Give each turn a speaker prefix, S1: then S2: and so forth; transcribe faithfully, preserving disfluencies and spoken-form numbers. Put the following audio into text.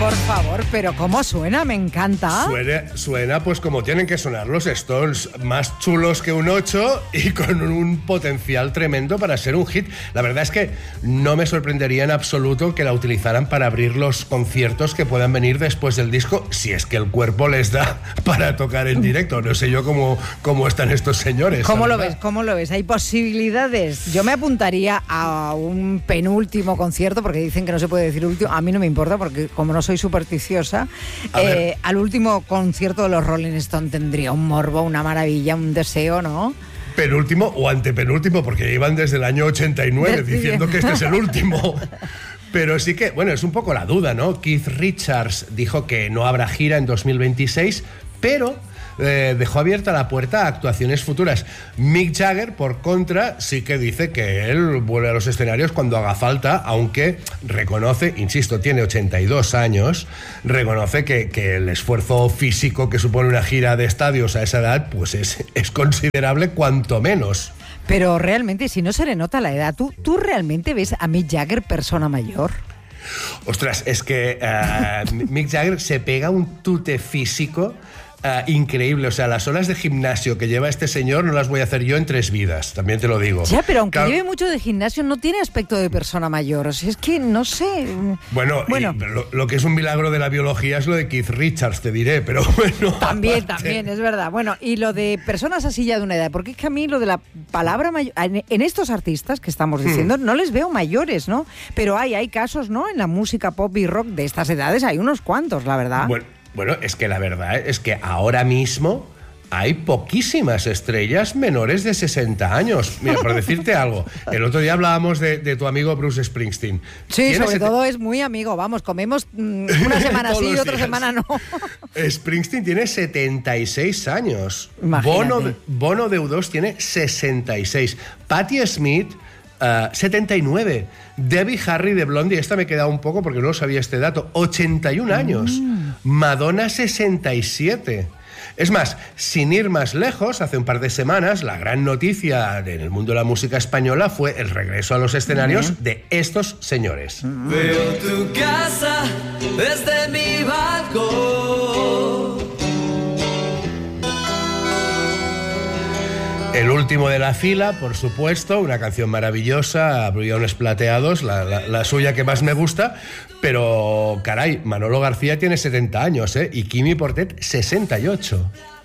S1: Por favor, pero ¿cómo suena? Me encanta.
S2: Suena, suena pues como tienen que sonar los Stones, más chulos que un ocho y con un potencial tremendo para ser un hit. La verdad es que no me sorprendería en absoluto que la utilizaran para abrir los conciertos que puedan venir después del disco, si es que el cuerpo les da para tocar en directo. No sé yo cómo, cómo están estos señores.
S1: ¿Cómo lo ves? ¿Cómo lo ves? ¿Hay posibilidades? Yo me apuntaría a un penúltimo concierto, porque dicen que no se puede decir último. A mí no me importa, porque como no soy supersticiosa, eh, al último concierto de los Rolling Stones tendría un morbo, una maravilla, un deseo, ¿no?
S2: Penúltimo o antepenúltimo, porque llevan desde el año ochenta y nueve diciendo que este es el último. Pero sí que, bueno, es un poco la duda, ¿no? Keith Richards dijo que no habrá gira en dos mil veintiséis, pero eh, dejó abierta la puerta a actuaciones futuras. Mick Jagger, por contra, sí que dice que él vuelve a los escenarios cuando haga falta, aunque reconoce, insisto, tiene ochenta y dos años, reconoce que, que el esfuerzo físico que supone una gira de estadios a esa edad, pues es, es considerable, cuanto menos.
S1: Pero realmente, si no se le nota la edad, ¿tú, tú realmente ves a Mick Jagger persona mayor?
S2: Ostras, es que uh, Mick Jagger se pega un tute físico uh, increíble. O sea, las horas de gimnasio que lleva este señor no las voy a hacer yo en tres vidas, también te lo digo.
S1: Ya, pero aunque
S2: claro,
S1: lleve mucho de gimnasio, no tiene aspecto de persona mayor. O sea, es que no sé.
S2: Bueno,
S1: bueno.
S2: Y lo, lo que es un milagro de la biología es lo de Keith Richards, te diré, pero bueno.
S1: También,
S2: aparte...
S1: también, es verdad. Bueno, y lo de personas así ya de una edad, porque es que a mí lo de la palabra mayor, en, en estos artistas que estamos diciendo, hmm. no les veo mayores, ¿no? Pero hay, hay casos, ¿no? En la música pop y rock de estas edades hay unos cuantos, la verdad.
S2: Bueno, bueno, es que la verdad es que ahora mismo hay poquísimas estrellas menores de sesenta años. Mira, por decirte algo, el otro día hablábamos de, de tu amigo Bruce Springsteen.
S1: Sí, sobre
S2: sete...
S1: todo es muy amigo, vamos, comemos mmm, una semana sí y otra días. semana no.
S2: Springsteen tiene setenta y seis años.
S1: Imagínate.
S2: Bono, Bono de U dos tiene sesenta y seis. Patti Smith, uh, setenta y nueve. Debbie Harry de Blondie, esta me he quedado un poco porque no sabía este dato, ochenta y un años. Mm. Madonna, sesenta y siete. Es más, sin ir más lejos, hace un par de semanas, la gran noticia en el mundo de la música española fue el regreso a los escenarios mm. de estos señores.
S3: Mm. Veo tu casa desde mi balcón.
S2: El último de la fila, por supuesto, una canción maravillosa, Brullones Plateados, la, la, la suya que más me gusta, pero caray, Manolo García tiene setenta años, ¿eh? Y Quimi Portet, sesenta y ocho.